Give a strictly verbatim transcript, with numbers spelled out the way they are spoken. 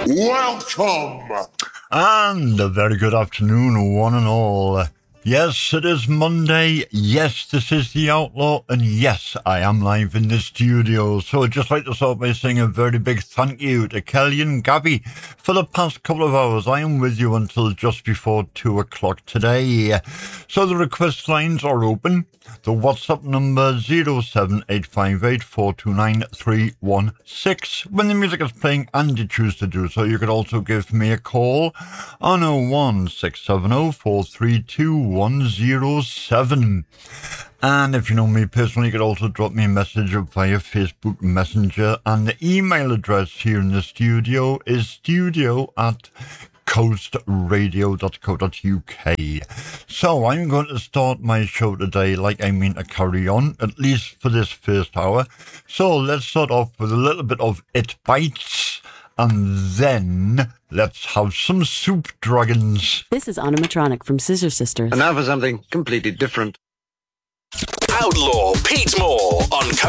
Welcome! And a very good afternoon, one and all. Yes, it is Monday. Yes, this is The Outlaw. And yes, I am live in the studio. So I'd just like to start by saying a very big thank you to Kelly and Gabby. For the past couple of hours, I am with you until just before two o'clock today. So the request lines are open. The WhatsApp number zero seven eight five eight four two nine three one six. When the music is playing and you choose to do so, you could also give me a call on oh one six seven oh four three two one oh seven. And if you know me personally, you could also drop me a message via Facebook Messenger. And the email address here in the studio is studio at coast radio dot co dot uk. So I'm going to start my show today like I mean to carry on, at least for this first hour. So let's start off with a little bit of It Bites, and then let's have some Soup Dragons. This is Animatronic from Scissor Sisters. And now for something completely different. Outlaw Pete Moore on Coast